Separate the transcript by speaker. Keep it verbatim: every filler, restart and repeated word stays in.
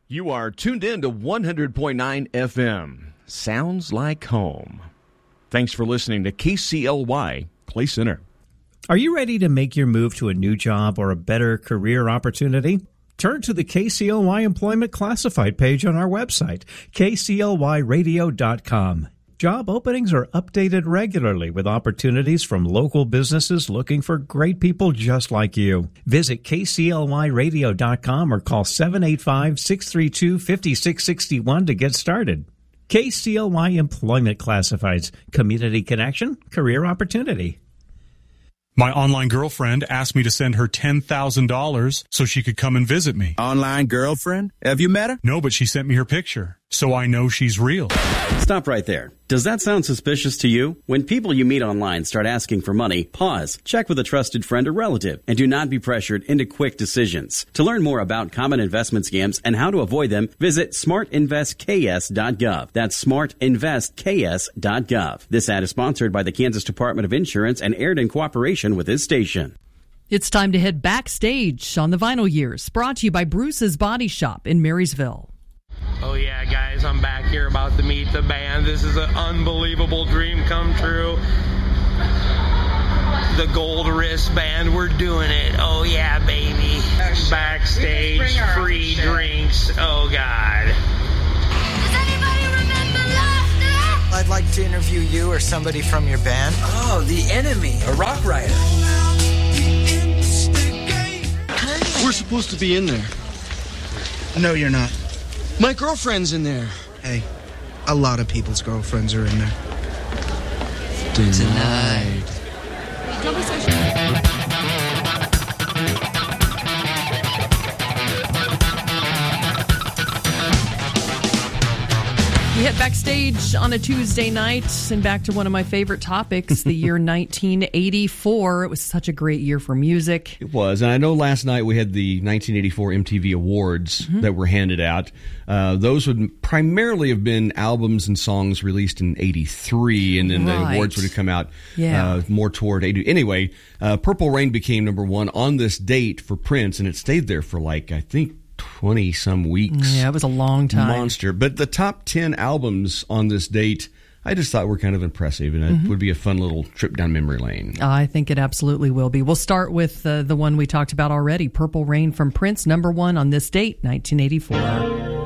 Speaker 1: You are tuned in to one hundred point nine F M. Sounds like home. Thanks for listening to K C L Y Clay Center.
Speaker 2: Are you ready to make your move to a new job or a better career opportunity? Turn to the K C L Y Employment Classified page on our website, K C L Y radio dot com. Job openings are updated regularly with opportunities from local businesses looking for great people just like you. Visit K C L Y radio dot com or call seven eight five, six three two, five six six one to get started. K C L Y Employment Classifieds. Community connection, career opportunity.
Speaker 3: My online girlfriend asked me to send her ten thousand dollars so she could come and visit me.
Speaker 4: Online girlfriend? Have you met her?
Speaker 3: No, but she sent me her picture, so I know she's real.
Speaker 5: Stop right there. Does that sound suspicious to you? When people you meet online start asking for money, pause, check with a trusted friend or relative, and do not be pressured into quick decisions. To learn more about common investment scams and how to avoid them, visit smart invest k s dot gov. That's smart invest k s dot gov. This ad is sponsored by the Kansas Department of Insurance and aired in cooperation with this station.
Speaker 6: It's time to head backstage on the Vinyl Years, brought to you by Bruce's Body Shop in Marysville.
Speaker 7: Oh yeah, guys, I'm back here about to meet the band. This is an unbelievable dream come true. The Gold Wristband, we're doing it. Oh yeah, baby. Backstage, free drinks. Oh God.
Speaker 8: Does anybody remember last night?
Speaker 9: I'd like to interview you or somebody from your band.
Speaker 10: Oh, The Enemy, a rock writer.
Speaker 11: We're supposed to be in there. No, you're not. My girlfriend's in there.
Speaker 9: Hey, a lot of people's girlfriends are in there.
Speaker 10: Tonight.
Speaker 6: We head backstage on a Tuesday night and back to one of my favorite topics, the year nineteen eighty-four. It was such a great year for music.
Speaker 1: It was. And I know last night we had the nineteen eighty-four M T V Awards mm-hmm. that were handed out. Uh, those would primarily have been albums and songs released in eighty-three, and then right. the awards would have come out
Speaker 6: yeah.
Speaker 1: uh, more toward eighty. Anyway, uh, Purple Rain became number one on this date for Prince, and it stayed there for like, I think, twenty-some weeks.
Speaker 6: Yeah, it was a long time.
Speaker 1: Monster. But the top ten albums on this date, I just thought were kind of impressive, and it mm-hmm. would be a fun little trip down memory lane.
Speaker 6: I think it absolutely will be. We'll start with uh, the one we talked about already, Purple Rain from Prince, number one on this date, nineteen eighty-four.